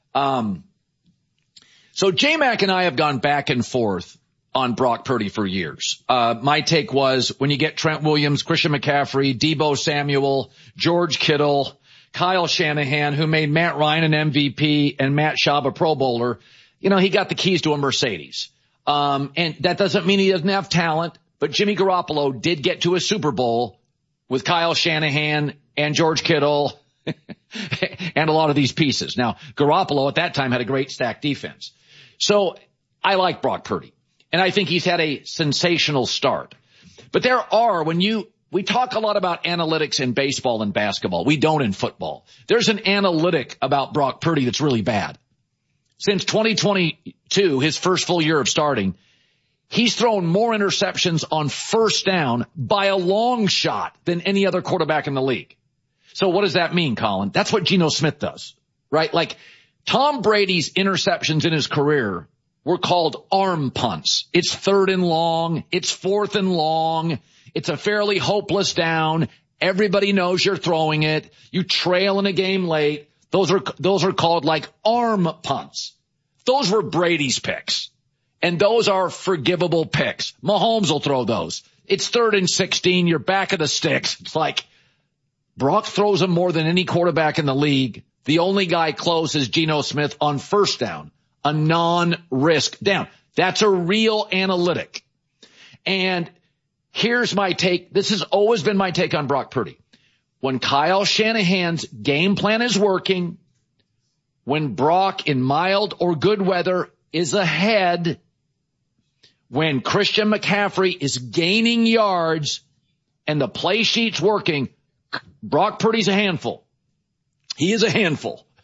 So J-Mac and I have gone back and forth on Brock Purdy for years. My take was, when you get Trent Williams, Christian McCaffrey, Deebo Samuel, George Kittle, Kyle Shanahan, who made Matt Ryan an MVP and Matt Schaub a Pro Bowler, you know, he got the keys to a Mercedes. And that doesn't mean he doesn't have talent. But Jimmy Garoppolo did get to a Super Bowl with Kyle Shanahan and George Kittle and a lot of these pieces. Now, Garoppolo at that time had a great stacked defense. So I like Brock Purdy, and I think he's had a sensational start. But there are, we talk a lot about analytics in baseball and basketball. We don't in football. There's an analytic about Brock Purdy that's really bad. Since 2022, his first full year of starting, he's thrown more interceptions on first down by a long shot than any other quarterback in the league. So what does that mean, Colin? That's what Geno Smith does, right? Like, Tom Brady's interceptions in his career were called arm punts. It's 3rd and long. It's 4th and long. It's a fairly hopeless down. Everybody knows you're throwing it. You trail in a game late. Those are called like arm punts. Those were Brady's picks. And those are forgivable picks. Mahomes will throw those. It's 3rd and 16. You're back of the sticks. It's like, Brock throws them more than any quarterback in the league. The only guy close is Geno Smith on first down, a non-risk down. That's a real analytic. And here's my take. This has always been my take on Brock Purdy. When Kyle Shanahan's game plan is working, when Brock in mild or good weather is ahead, when Christian McCaffrey is gaining yards and the play sheet's working, Brock Purdy's a handful. He is a handful.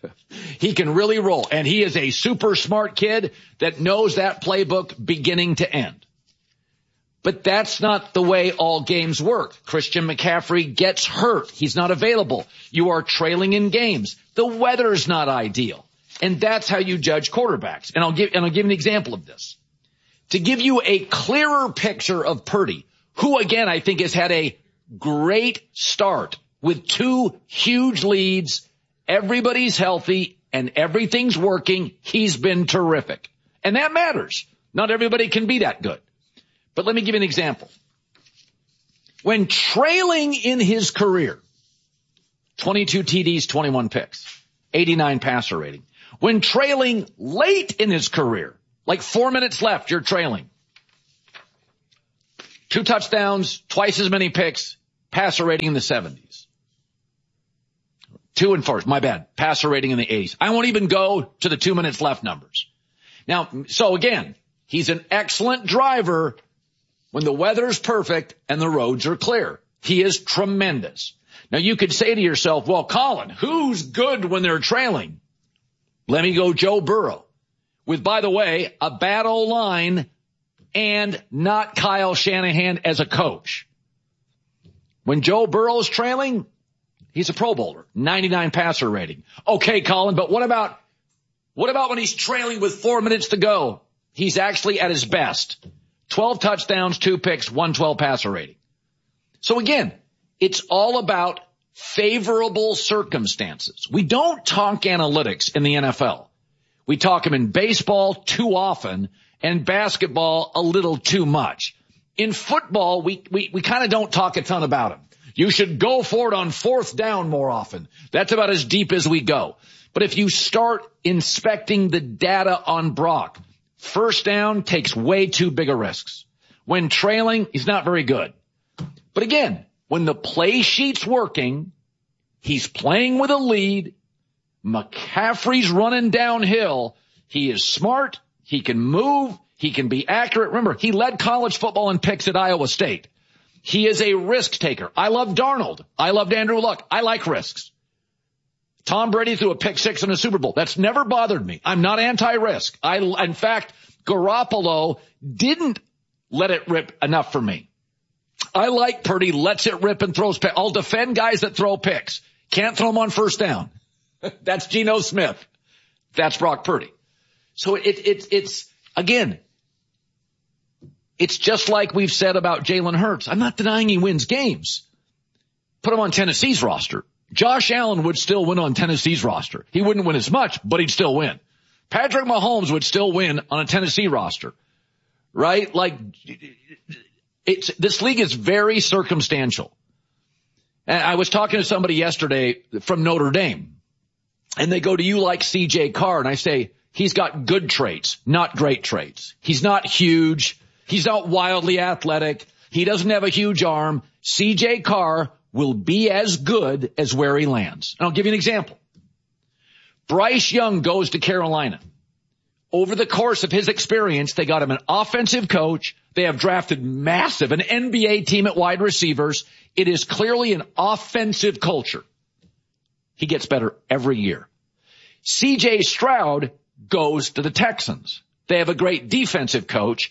He can really roll. And he is a super smart kid that knows that playbook beginning to end. But that's not the way all games work. Christian McCaffrey gets hurt. He's not available. You are trailing in games. The weather's not ideal. And that's how you judge quarterbacks. And I'll give an example of this. To give you a clearer picture of Purdy, who again I think has had a great start with 2 huge leads. Everybody's healthy and everything's working. He's been terrific. And that matters. Not everybody can be that good. But let me give you an example. When trailing in his career, 22 TDs, 21 picks, 89 passer rating. When trailing late in his career, like 4 minutes left, you're trailing. 2 touchdowns, twice as many picks, passer rating in the 70s. 2 and 4, my bad, passer rating in the 80s. I won't even go to the 2 minutes left numbers. Now, so again, he's an excellent driver when the weather's perfect and the roads are clear. He is tremendous. Now you could say to yourself, well, Colin, who's good when they're trailing? Let me go Joe Burrow. With, by the way, a bad O-line and not Kyle Shanahan as a coach. When Joe Burrow's trailing, he's a Pro Bowler, 99 passer rating. Okay, Colin, but what about when he's trailing with 4 minutes to go? He's actually at his best. 12 touchdowns, 2 picks, 112 passer rating. So again, it's all about favorable circumstances. We don't talk analytics in the NFL. We talk them in baseball too often and basketball a little too much. In football, we kind of don't talk a ton about them. You should go for it on 4th down more often. That's about as deep as we go. But if you start inspecting the data on Brock, 1st down takes way too big a risks. When trailing, he's not very good. But again, when the play sheet's working, he's playing with a lead, McCaffrey's running downhill, he is smart, he can move, he can be accurate. Remember, he led college football in picks at Iowa State. He is a risk taker. I love Darnold. I loved Andrew Luck. I like risks. Tom Brady threw a pick 6 in a Super Bowl. That's never bothered me. I'm not anti-risk. In fact, Garoppolo didn't let it rip enough for me. I like Purdy, lets it rip and throws picks. I'll defend guys that throw picks. Can't throw them on 1st down. That's Geno Smith. That's Brock Purdy. So it's again, it's just like we've said about Jalen Hurts. I'm not denying he wins games. Put him on Tennessee's roster. Josh Allen would still win on Tennessee's roster. He wouldn't win as much, but he'd still win. Patrick Mahomes would still win on a Tennessee roster, right? Like, this league is very circumstantial. And I was talking to somebody yesterday from Notre Dame, and they go, do you like CJ Carr? And I say, he's got good traits, not great traits. He's not huge. He's not wildly athletic. He doesn't have a huge arm. CJ Carr will be as good as where he lands. And I'll give you an example. Bryce Young goes to Carolina. Over the course of his experience, they got him an offensive coach. They have drafted an NBA team at wide receivers. It is clearly an offensive culture. He gets better every year. CJ Stroud goes to the Texans. They have a great defensive coach.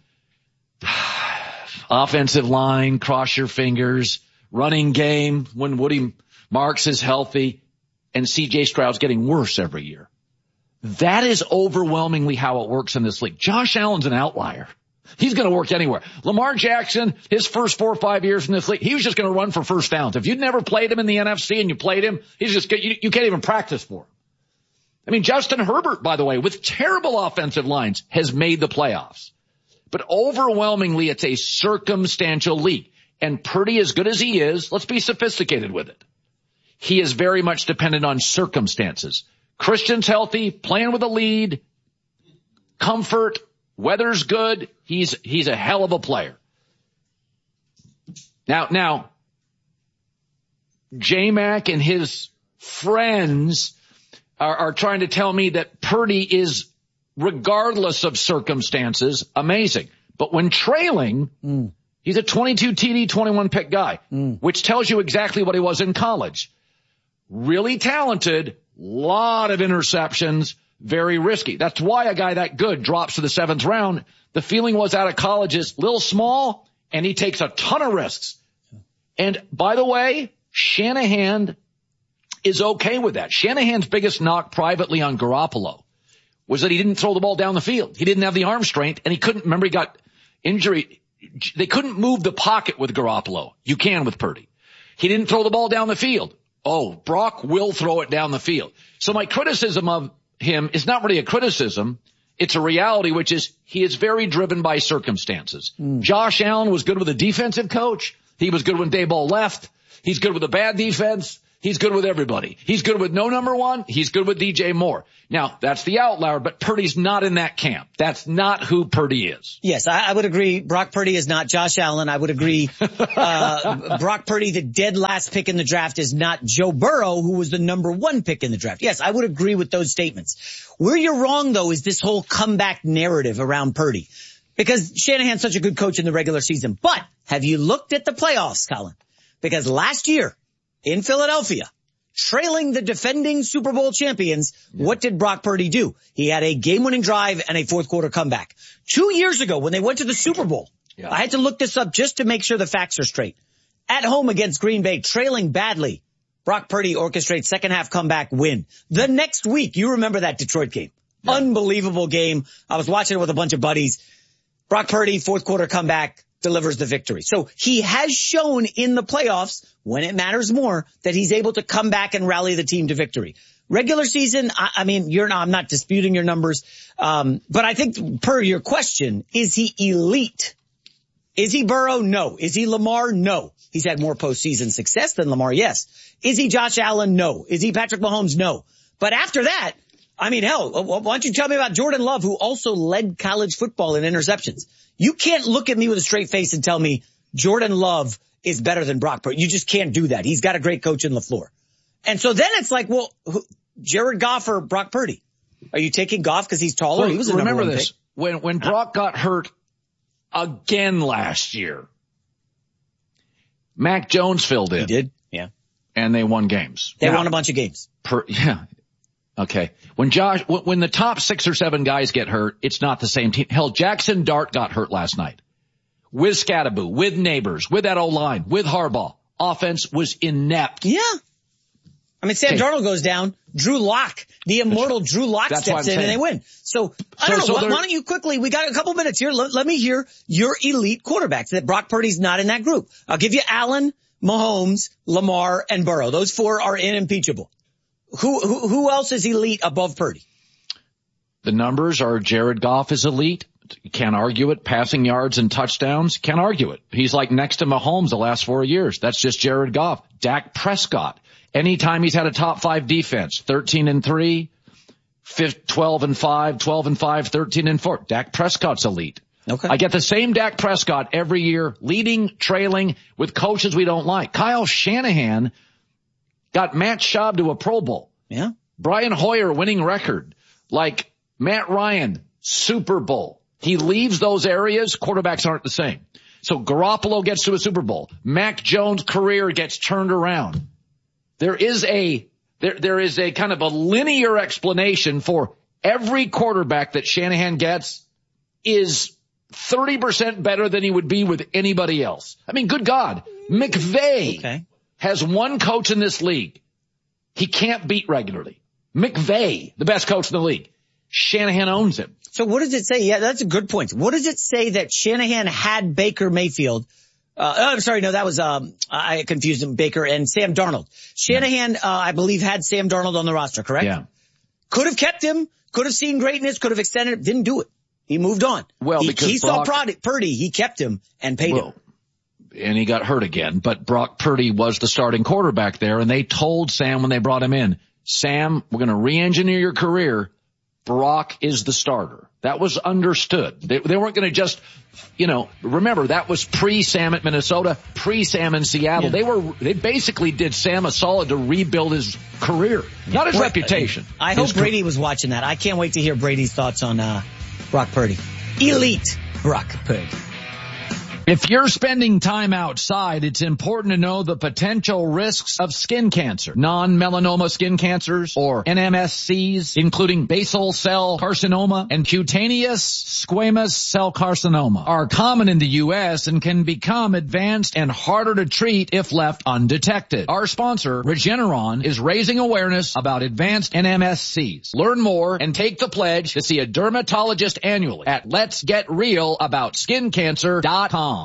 Offensive line, cross your fingers, running game when Woody Marks is healthy, and CJ Stroud's getting worse every year. That is overwhelmingly how it works in this league. Josh Allen's an outlier. He's going to work anywhere. Lamar Jackson, his first 4 or 5 years in this league, he was just going to run for 1st downs. If you'd never played him in the NFC and you played him, you can't even practice for him. I mean, Justin Herbert, by the way, with terrible offensive lines, has made the playoffs. But overwhelmingly, it's a circumstantial league. And Purdy, as good as he is, let's be sophisticated with it. He is very much dependent on circumstances. Christian's healthy, playing with a lead, comfort, weather's good. He's a hell of a player. Now, J-Mac and his friends are trying to tell me that Purdy is, regardless of circumstances, amazing. But when trailing, he's a 22 TD, 21 pick guy, which tells you exactly what he was in college. Really talented, Lot of interceptions, very risky. That's why a guy that good drops to the 7th round. The feeling was out of college is little small, and he takes a ton of risks. And by the way, Shanahan is okay with that. Shanahan's biggest knock privately on Garoppolo was that he didn't throw the ball down the field. He didn't have the arm strength, and he couldn't, remember he got injury. They couldn't move the pocket with Garoppolo. You can with Purdy. He didn't throw the ball down the field. Oh, Brock will throw it down the field. So my criticism of him is not really a criticism. It's a reality, which is he is very driven by circumstances. Josh Allen was good with a defensive coach. He was good when Daboll left. He's good with a bad defense. He's good with everybody. He's good with no number one. He's good with DJ Moore. Now, that's the outlier, but Purdy's not in that camp. That's not who Purdy is. Yes, I would agree. Brock Purdy is not Josh Allen. I would agree. Brock Purdy, the dead last pick in the draft, is not Joe Burrow, who was the number 1 pick in the draft. Yes, I would agree with those statements. Where you're wrong, though, is this whole comeback narrative around Purdy. Because Shanahan's such a good coach in the regular season. But have you looked at the playoffs, Colin? Because last year in Philadelphia, trailing the defending Super Bowl champions, what did Brock Purdy do? He had a game-winning drive and a fourth quarter comeback. 2 years ago, when they went to the Super Bowl, I had to look this up just to make sure the facts are straight. At home against Green Bay, trailing badly, Brock Purdy orchestrates second half comeback win. The next week, you remember that Detroit game. Yeah. Unbelievable game. I was watching it with a bunch of buddies. Brock Purdy, fourth quarter comeback, delivers the victory. So he has shown in the playoffs, when it matters more, that he's able to come back and rally the team to victory. Regular season, I mean, I'm not disputing your numbers. But I think per your question, is he elite? Is he Burrow? No. Is he Lamar? No. He's had more postseason success than Lamar. Yes. Is he Josh Allen? No. Is he Patrick Mahomes? No. But after that, I mean, hell, why don't you tell me about Jordan Love, who also led college football in interceptions? You can't look at me with a straight face and tell me Jordan Love is better than Brock Purdy. You just can't do that. He's got a great coach in LaFleur. And so then it's like, well, Jared Goff or Brock Purdy? Are you taking Goff because he's taller? Well, he was a remember number 1 this. pick. When Brock got hurt again last year, Mac Jones filled in. He did, yeah. And they won games. They won a bunch of games. Yeah. Okay. When the top 6 or 7 guys get hurt, it's not the same team. Hell, Jackson Dart got hurt last night. With Scatteraboo, with Neighbors, with that O-line, with Harbaugh. Offense was inept. Yeah. I mean, Sam Darnold goes down. Drew Lock, the immortal Drew Lock steps in and they win. So I don't know. Why don't you quickly, we got a couple minutes here. Let me hear your elite quarterbacks. That Brock Purdy's not in that group. I'll give you Allen, Mahomes, Lamar, and Burrow. Those 4 are inimpeachable. Who else is elite above Purdy? The numbers are Jared Goff is elite. You can't argue it. Passing yards and touchdowns, can't argue it. He's like next to Mahomes the last 4 years. That's just Jared Goff. Dak Prescott. Anytime he's had a top 5 defense, 13-3, 12-5, 12-5, 13-4. Dak Prescott's elite. Okay. I get the same Dak Prescott every year, leading, trailing with coaches we don't like. Kyle Shanahan got Matt Schaub to a Pro Bowl. Yeah. Brian Hoyer winning record. Like Matt Ryan, Super Bowl. He leaves those areas, quarterbacks aren't the same. So Garoppolo gets to a Super Bowl. Mac Jones' career gets turned around. There is a kind of a linear explanation for every quarterback that Shanahan gets is 30% better than he would be with anybody else. I mean, good God. McVay has one coach in this league he can't beat regularly. McVay, the best coach in the league. Shanahan owns him. So what does it say? Yeah, that's a good point. What does it say that Shanahan had Baker Mayfield? I'm sorry, no, that was, I confused him, Baker and Sam Darnold. Shanahan, I believe, had Sam Darnold on the roster, correct? Yeah. Could have kept him, could have seen greatness, could have extended it, didn't do it. He moved on. Well, because he saw Purdy, he kept him and paid him. And he got hurt again, but Brock Purdy was the starting quarterback there, and they told Sam when they brought him in, Sam, we're going to re-engineer your career. Brock is the starter. That was understood. They weren't going to just, remember that was pre-Sam at Minnesota, pre-Sam in Seattle. Yeah. They basically did Sam a solid to rebuild his career, not his reputation. I hope Brady was watching that. I can't wait to hear Brady's thoughts on, Brock Purdy. Elite Brock Purdy. If you're spending time outside, it's important to know the potential risks of skin cancer. Non-melanoma skin cancers, or NMSCs, including basal cell carcinoma and cutaneous squamous cell carcinoma, are common in the U.S. and can become advanced and harder to treat if left undetected. Our sponsor, Regeneron, is raising awareness about advanced NMSCs. Learn more and take the pledge to see a dermatologist annually at letsgetrealaboutSkinCancer.com.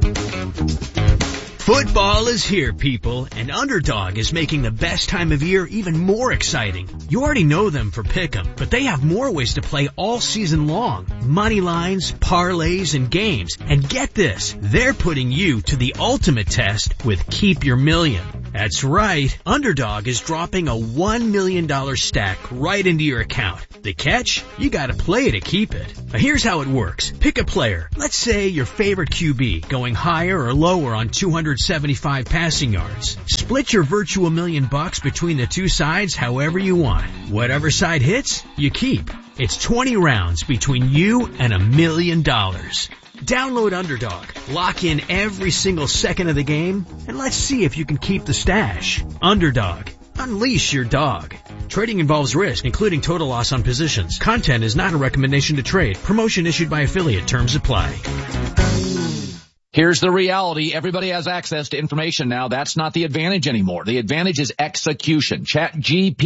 Football is here, people, and Underdog is making the best time of year even more exciting. You already know them for Pick'em, but they have more ways to play all season long. Money lines, parlays, and games. And get this, they're putting you to the ultimate test with Keep Your Million. That's right, Underdog is dropping a $1 million stack right into your account. The catch? You gotta play to keep it. Now here's how it works. Pick a player. Let's say your favorite QB, going higher or lower on 275 passing yards. Split your virtual $1 million between the two sides however you want. Whatever side hits, you keep. It's 20 rounds between you and $1 million. Download Underdog, lock in every single second of the game, and let's see if you can keep the stash. Underdog. Unleash your dog. Trading involves risk, including total loss on positions. Content is not a recommendation to trade. Promotion issued by affiliate. Terms apply. Here's the reality. Everybody has access to information now. That's not the advantage anymore. The advantage is execution. ChatGPT